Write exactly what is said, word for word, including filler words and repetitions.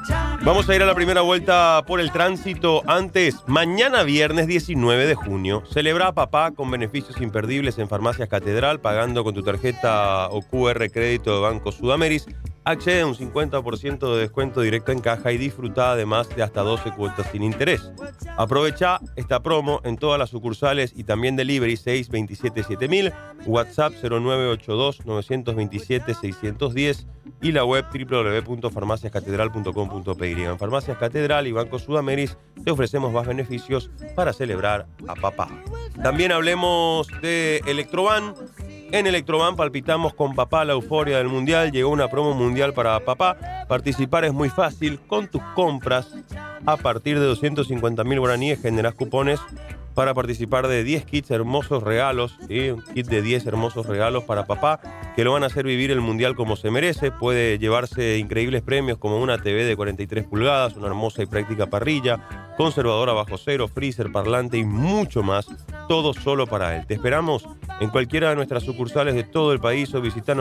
Vamos a ir a la primera vuelta por el tránsito. Antes, mañana viernes diecinueve de junio, celebra a papá con beneficios imperdibles en Farmacias Catedral, pagando con tu tarjeta o Q R crédito de Banco Sudameris. Accede a un cincuenta por ciento de descuento directo en caja y disfruta además de hasta doce cuotas sin interés. Aprovecha esta promo en todas las sucursales y también delivery seis dos siete siete mil, WhatsApp cero nueve ocho dos nueve dos siete seis uno cero y la web doble u doble u doble u punto farmacias catedral punto com punto pe y. En Farmacias Catedral y Banco Sudameris te ofrecemos más beneficios para celebrar a papá. También hablemos de Electroban. En Electroban palpitamos con papá la euforia del Mundial. Llegó una promo mundial para papá. Participar es muy fácil. Con tus compras a partir de doscientos cincuenta mil guaraníes generás cupones para participar de diez kits hermosos regalos, ¿sí? Un kit de diez hermosos regalos para papá que lo van a hacer vivir el Mundial como se merece. Puede llevarse increíbles premios como una T V de cuarenta y tres pulgadas, una hermosa y práctica parrilla, conservadora bajo cero, freezer, parlante y mucho más. Todo solo para él. Te esperamos en cualquiera de nuestras sucursales de todo el país o visitanos